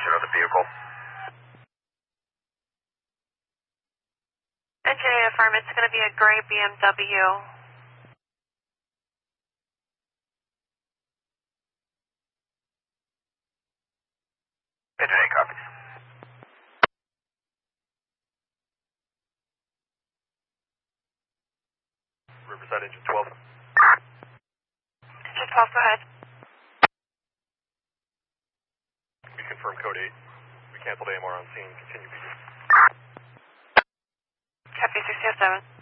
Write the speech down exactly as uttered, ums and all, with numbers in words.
description of the vehicle. Engineer affirm it's going to be a gray B M W. Engineer copies. Riverside engine twelve. Engine twelve, go ahead. We confirm code eight. We canceled A M R on scene. Continue. Copy six oh seven.